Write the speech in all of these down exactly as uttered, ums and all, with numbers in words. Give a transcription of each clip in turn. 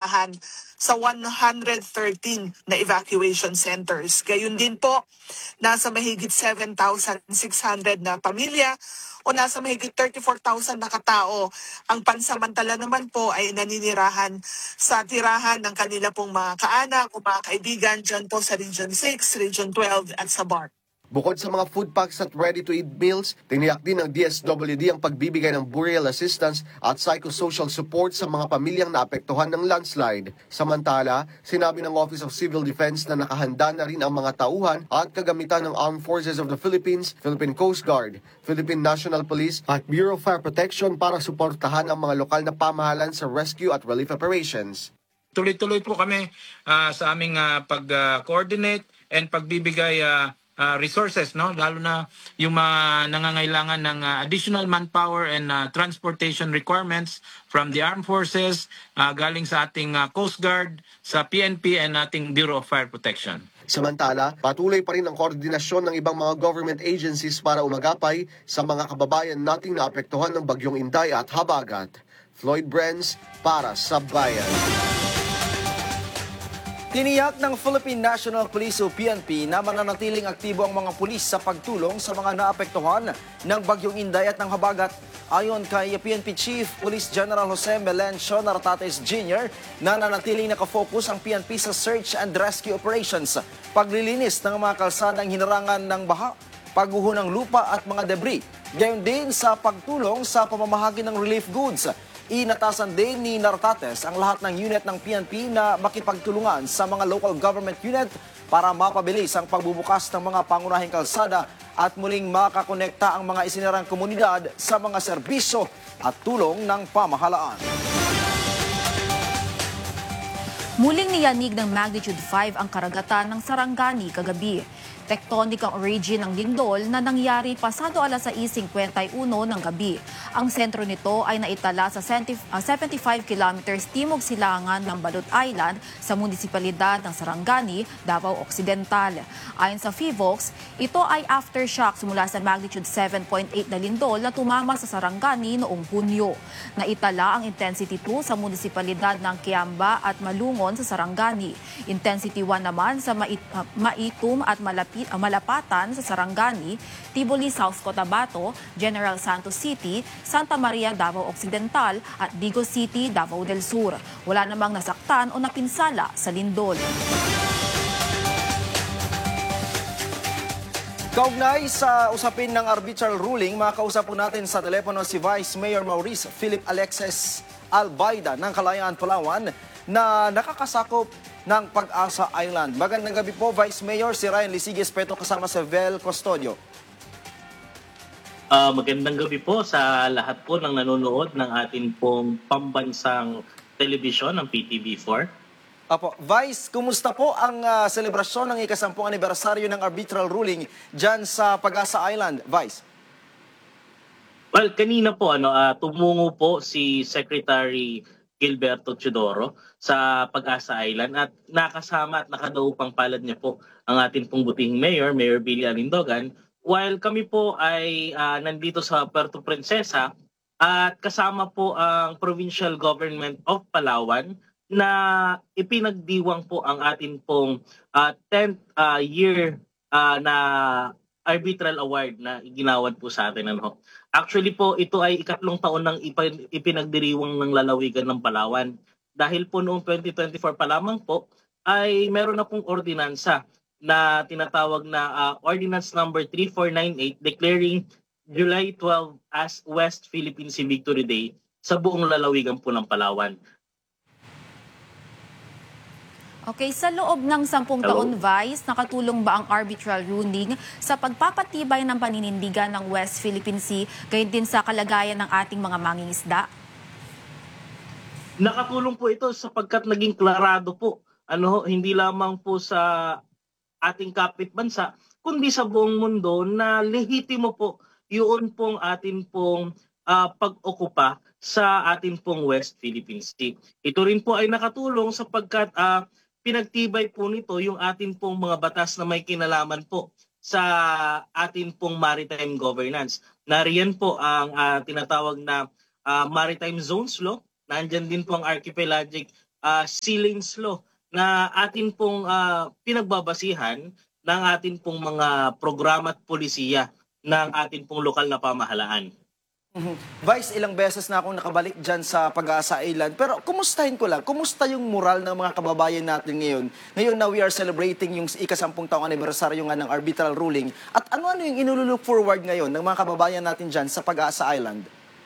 naninirahan sa one hundred thirteen na evacuation centers. Gayun din po, nasa mahigit seven thousand six hundred na pamilya o nasa mahigit thirty-four thousand na katao ang pansamantala naman po ay naninirahan sa tirahan ng kanila pong mga kaanak o mga kaibigan dyan po sa Region six, Region twelve at sa B A R C. Bukod sa mga food packs at ready-to-eat meals, tiniyak din ng D S W D ang pagbibigay ng burial assistance at psychosocial support sa mga pamilyang naapektuhan ng landslide. Samantala, sinabi ng Office of Civil Defense na nakahanda na rin ang mga tauhan at kagamitan ng Armed Forces of the Philippines, Philippine Coast Guard, Philippine National Police at Bureau of Fire Protection para suportahan ang mga lokal na pamahalan sa rescue at relief operations. Tuloy-tuloy po kami uh, sa aming uh, pag-coordinate uh, and pagbibigay uh, Uh, resources, no, lalo na yung mga nangangailangan ng uh, additional manpower and uh, transportation requirements from the armed forces, uh, galing sa ating uh, Coast Guard, sa P N P and ating Bureau of Fire Protection. Samantala, patuloy pa rin ang koordinasyon ng ibang mga government agencies para umagapay sa mga kababayan nating naapektuhan ng Bagyong Inday at Habagat. Floyd Brenz para sa Bayan. Tiniyak ng Philippine National Police o P N P na mananatiling aktibo ang mga pulis sa pagtulong sa mga naapektuhan ng Bagyong Inday at ng Habagat. Ayon kay P N P Chief Police General Jose Melencio Nartates Junior, nananatiling nakafocus ang P N P sa search and rescue operations, paglilinis ng mga kalsadang hinarangan ng baha, pagguho ng lupa at mga debris. Gayon din sa pagtulong sa pamamahagi ng relief goods. Inatasan din ni Nartates ang lahat ng unit ng P N P na makipagtulungan sa mga local government unit para mapabilis ang pagbubukas ng mga pangunahing kalsada at muling makakonekta ang mga isinirang komunidad sa mga serbisyo at tulong ng pamahalaan. Muling niyanig ng magnitude five ang karagatan ng Sarangani kagabi. Tectonic ang origin ng lindol na nangyari pasado alas sais fifty-one ng gabi. Ang sentro nito ay naitala sa seventy-five kilometers timog silangan ng Balot Island sa munisipalidad ng Sarangani, Davao Occidental. Ayon sa Fivox, ito ay aftershock mula sa magnitude seven point eight na lindol na tumama sa Sarangani noong Hunyo. Naitala ang intensity two sa munisipalidad ng Kiamba at Malungon sa Sarangani. Intensity one naman sa Mait uh, Maitum at Malapit Malapatan sa Sarangani, Tiboli, South Cotabato, General Santos City, Santa Maria, Davao Occidental at Digo City, Davao del Sur. Wala namang nasaktan o napinsala sa lindol. Kaugnay sa usapin ng arbitral ruling, makausap po natin sa telepono si Vice Mayor Maurice Philip Alexis Albayda ng Kalayaan, Palawan na nakakasakop ng Pag-asa Island. Magandang gabi po, Vice Mayor. Si Ryan Lisiges Peto kasama sa Vel Custodio. Uh, magandang gabi po sa lahat po ng nanonood ng ating pong pambansang telebisyon, ng P T V four. Apo, Vice, kumusta po ang uh, selebrasyon ng ikasampung anibersaryo ng arbitral ruling dyan sa Pag-asa Island, Vice? Well, kanina po ano, uh, tumungo po si Secretary Gilberto Teodoro sa Pag-asa Island at nakasama at nakadaupang palad niya po ang ating pong butihing mayor, Mayor Billy Alindogan, while kami po ay uh, nandito sa Puerto Princesa at kasama po ang Provincial Government of Palawan na ipinagdiwang po ang ating pong uh, tenth uh, year uh, na arbitral award na iginawad po sa atin. Ano? Actually po, ito ay ikatlong taon ng ipinagdiriwang ng lalawigan ng Palawan. Dahil po noong twenty twenty-four pa lamang po, ay meron na pong ordinansa na tinatawag na uh, Ordinance number three four nine eight declaring July twelfth as West Philippine Sea Victory Day sa buong lalawigan po ng Palawan. Okay, sa loob ng sampung taon, Vice, nakatulong ba ang arbitral ruling sa pagpapatibay ng paninindigan ng West Philippine Sea, gayon din sa kalagayan ng ating mga mangingisda? Nakatulong po ito sapagkat naging klarado po, ano, hindi lamang po sa ating kapit bansa, kundi sa buong mundo na lehitimo po yun pong atin pong uh, pag-okupa sa atin pong West Philippine Sea. Ito rin po ay nakatulong sapagkat uh, pinagtibay po nito yung atin pong mga batas na may kinalaman po sa atin pong maritime governance. Nariyan po ang uh, tinatawag na uh, Maritime Zones Law. Nandyan din po ang Archipelagic uh, sea lanes law na atin pong uh, pinagbabasihan ng atin pong mga programa at polisiya ng atin pong lokal na pamahalaan. Mhm. Vice, ilang beses na akong nakabalik dyan sa Pag-asa Island. Pero kumustahin ko lang, kumusta yung moral ng mga kababayan natin ngayon? Ngayon na we are celebrating yung ikasampung taong anibersaryo nga ng arbitral ruling. At ano-ano yung inululook forward ngayon ng mga kababayan natin dyan sa Pag-asa Island?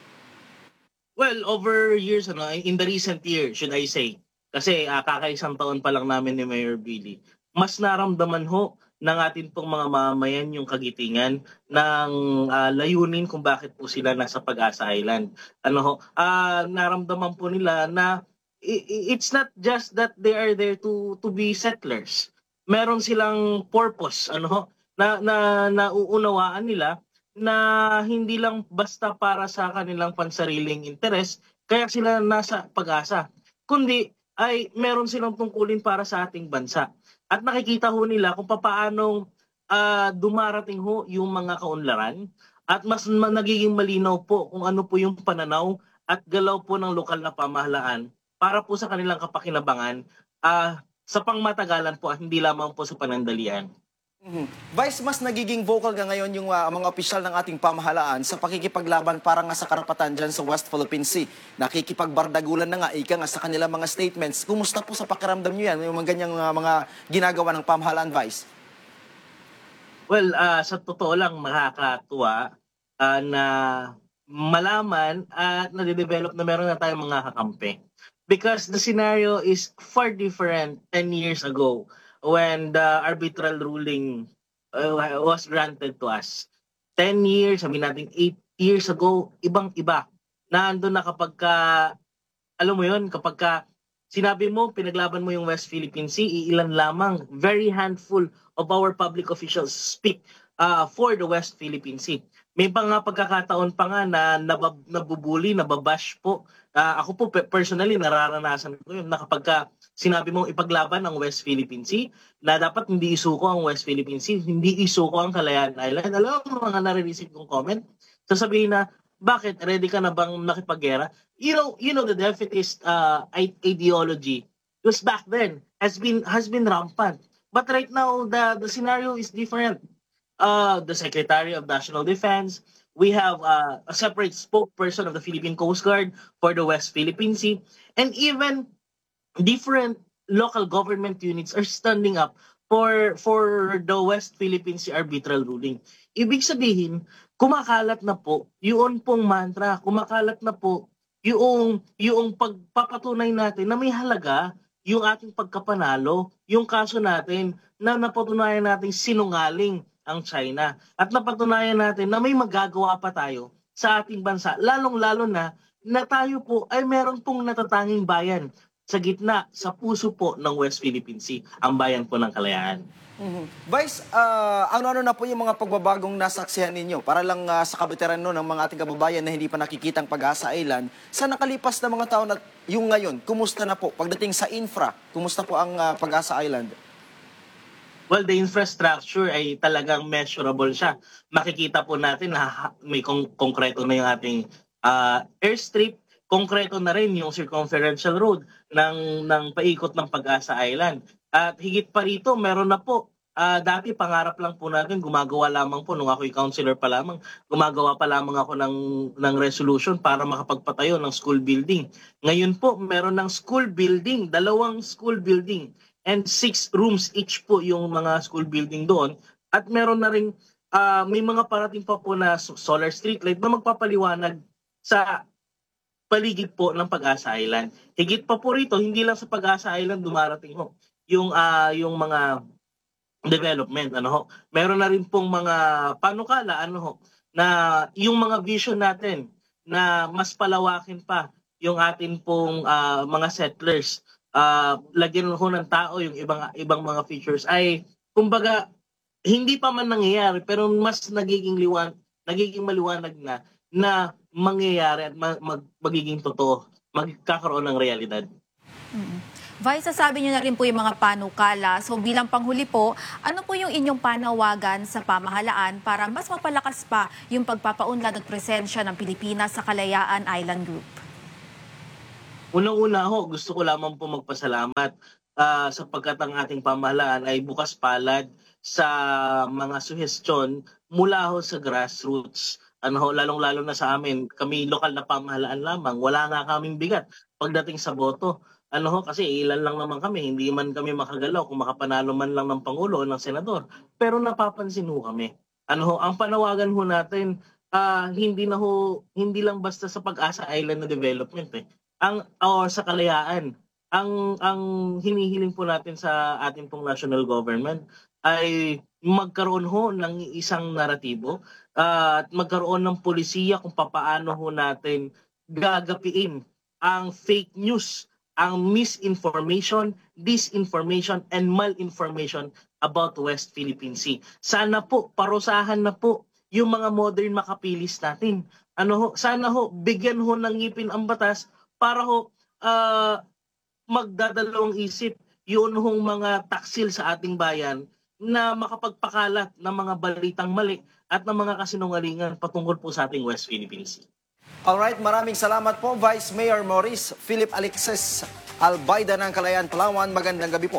Well, over years, ano, in the recent year, should I say, kasi uh, kakaisang taon pa lang namin ni Mayor Billy, mas naramdaman ho ng atin pong mga mamamayan yung kagitingan ng uh, layunin kung bakit po sila nasa Pag-asa Island. Ano ho, uh, naramdaman po nila na it's not just that they are there to to be settlers. Meron silang purpose, ano ho, na na nauunawaan nila na hindi lang basta para sa kanilang pansariling interes kaya sila nasa Pag-asa, kundi ay meron silang tungkulin para sa ating bansa. At nakikita ho nila kung paano uh, dumarating ho yung mga kaunlaran at mas nagiging malinaw po kung ano po yung pananaw at galaw po ng lokal na pamahalaan para po sa kanilang kapakinabangan uh, sa pangmatagalan po at hindi lamang po sa panandalian. Mm-hmm. Vice, mas nagiging vocal nga ngayon yung uh, mga opisyal ng ating pamahalaan sa pakikipaglaban para nga sa karapatan dyan sa West Philippine Sea. Nakikipagbardagulan na nga, ika nga sa kanilang mga statements. Kumusta po sa pakiramdam nyo yan, yung mga ganyang uh, mga ginagawa ng pamahalaan, Vice? Well, uh, sa totoo lang, makakatuwa uh, na malaman at nade-develop na meron na tayong mga kakampi. Because the scenario is far different ten years ago when the arbitral ruling uh, was granted to us. ten years, sabi natin eight years ago, ibang-iba. Naandun na kapag ka, alam mo yun, kapag ka sinabi mo, pinaglaban mo yung West Philippine Sea, ilan lamang, very handful of our public officials speak uh, for the West Philippine Sea. May pa nga pagkakataon pa nga na nabab, nabubuli, nababash po. Uh, ako po personally nararanasan ko yun na kapag ka sinabi mong ipaglaban ang West Philippine Sea, na dapat hindi isuko ang West Philippine Sea, hindi isuko ang Kalayaan Island. Alam mo mga nare-receive kong comment? Sasabihin na, bakit? Ready ka na bang makipaggera? You know, you know the defeatist uh, ideology was back then, has been has been rampant. But right now, the, the scenario is different. Uh, the Secretary of National Defense, we have uh, a separate spokesperson of the Philippine Coast Guard for the West Philippine Sea, and even different local government units are standing up for for the West Philippine Sea arbitral ruling. Ibig sabihin, kumakalat na po yun pong mantra, kumakalat na po yung yung pagpapatunay natin na may halaga yung ating pagkapanalo, yung kaso natin na napatunayan natin sinungaling ang China at napatunayan natin na may magagawa pa tayo sa ating bansa, lalong-lalo na na tayo po ay meron pong natatanging bayan sa gitna, sa puso po ng West Philippine Sea, ang bayan po ng Kalayaan. Mm-hmm. Vice, uh, ano-ano na po yung mga pagbabagong nasaksihan ninyo para lang uh, sa kabutiran no, ng mga ating kababayan na hindi pa nakikitang Pag-asa Island sa nakalipas na mga taon at yung ngayon, kumusta na po? Pagdating sa infra, kumusta po ang uh, Pag-asa Island? Well, the infrastructure ay talagang measurable siya. Makikita po natin na may kong konkreto na yung ating uh, airstrip, konkreto na rin yung circumferential road ng, ng paikot ng Pag-asa Island. At higit pa rito, meron na po. Uh, dati pangarap lang po natin, gumagawa lamang po, nung ako'y counselor pa lamang, gumagawa pa lamang ako ng, ng resolution para makapagpatayo ng school building. Ngayon po, meron ng school building, dalawang school building, and six rooms each po yung mga school building doon. At meron na rin, uh, may mga parating pa po na solar street light na magpapaliwanag sa paligid po ng Pag-asa Island. Higit pa po rito, hindi lang sa Pag-asa Island dumarating ho yung uh, yung mga development, ano ho. Meron na rin pong mga panukala, ano ho, na yung mga vision natin na mas palawakin pa yung atin pong uh, mga settlers, uh, lagyan ho ng tao yung ibang ibang mga features ay kumbaga hindi pa man nangyayari pero mas nagiging liwan nagiging maliwanag na na mangyayari at mag, mag, magiging totoo, magkakaroon ng realidad. Mm-hmm. Vice, sasabi niyo na rin po yung mga panukala. So bilang panghuli po, ano po yung inyong panawagan sa pamahalaan para mas mapalakas pa yung pagpapaunlad at presensya ng Pilipinas sa Kalayaan Island Group? Unang-una ho, gusto ko lamang po magpasalamat ah, sapagkat ang ating pamahalaan ay bukas palad sa mga suhestyon mula ho sa grassroots. Ano ho, lalong-lalo na sa amin, kami lokal na pamahalaan lamang, wala nga kaming bigat pagdating sa boto. Ano ho, kasi ilan lang naman kami, hindi man kami makagalaw kung makapanalo man lang ng Pangulo o ng Senador. Pero napapansin ho kami. Ano ho, ang panawagan ho natin, ah, hindi na ho, hindi lang basta sa Pag-asa Island na development eh. Ang or sa kalayaan. Ang ang hinihiling po natin sa ating pong national government ay magkaroon ho ng isang naratibo ah, at magkaroon ng polisiya kung papaano ho natin gagapiin ang fake news, ang misinformation, disinformation, and malinformation about West Philippine Sea. Sana po, parusahan na po yung mga modern makapilis natin. Ano ho, sana ho, bigyan ho ng ngipin ang batas para ho ah, magdadalawang isip yun hong mga taksil sa ating bayan na makapagpakalat ng mga balitang mali at ng mga kasinungalingan patungkol po sa ating West Philippine Sea. Alright, maraming salamat po Vice Mayor Maurice Philip Alexis Albayda ng Kalayaan, Palawan. Magandang gabi po.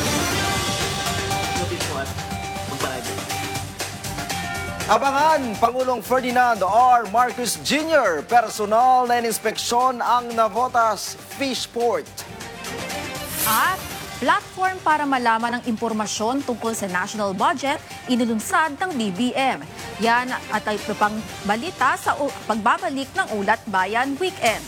Gabi po at magbalayad. Abangan, Pangulong Ferdinand R. Marcos Junior Personal na inspeksyon ang Navotas Fish Port. At platform para malaman ang impormasyon tungkol sa national budget inulunsad ng B B M. Yan at ay pang balita sa u- pagbabalik ng Ulat Bayan Weekend.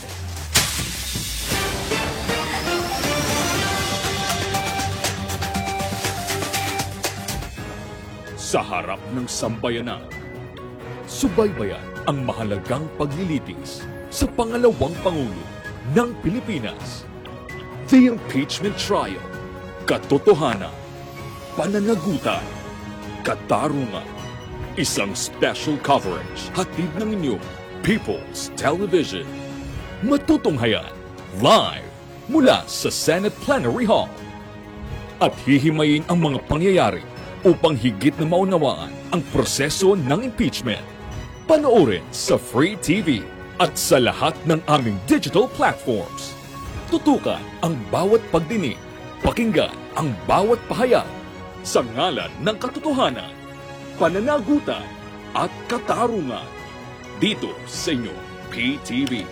Sa harap ng sambayanan, subaybayan ang mahalagang paglilitis sa pangalawang Pangulo ng Pilipinas. The Impeachment Trial, katotohanan, pananagutan, katarungan. Isang special coverage hatid ng inyong People's Television. Matutunghayan live mula sa Senate Plenary Hall. At hihimayin ang mga pangyayari upang higit na maunawaan ang proseso ng impeachment. Panoorin sa Free T V at sa lahat ng aming digital platforms. Tutukan ang bawat pagdinig, pakinggan ang bawat pahayag sa ngalan ng katotohanan, pananagutan at katarungan. Dito sa inyo, P T V.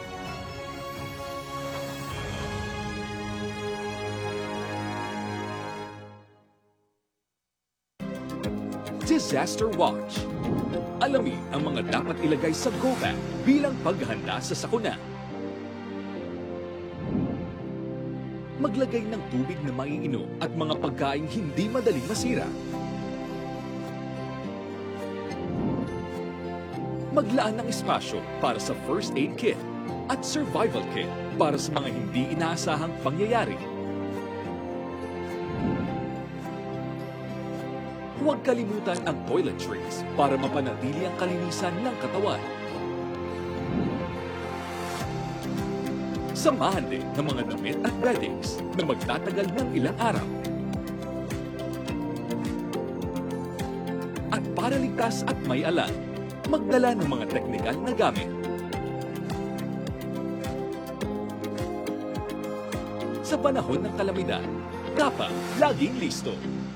Disaster Watch. Alamin ang mga dapat ilagay sa go bag bilang paghahanda sa sakuna. Maglagay ng tubig na maiinom at mga pagkaing hindi madaling masira. Maglaan ng espasyo para sa first aid kit at survival kit para sa mga hindi inaasahang pangyayari. Huwag kalimutan ang toiletries para mapanatili ang kalinisan ng katawan. Samahan din ng mga damit at beddings na magtatagal ng ilang araw. At para ligtas at may alam, magdala ng mga teknikal na gamit. Sa panahon ng kalamidad, dapat laging listo.